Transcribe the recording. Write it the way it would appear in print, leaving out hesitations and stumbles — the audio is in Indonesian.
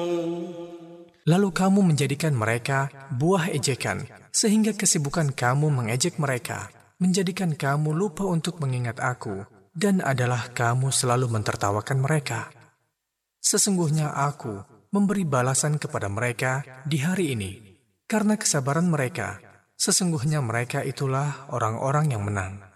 Lalu kamu menjadikan mereka buah ejekan, sehingga kesibukan kamu mengejek mereka menjadikan kamu lupa untuk mengingat aku, dan adalah kamu selalu mentertawakan mereka. Sesungguhnya aku memberi balasan kepada mereka di hari ini, karena kesabaran mereka. Sesungguhnya mereka itulah orang-orang yang menang.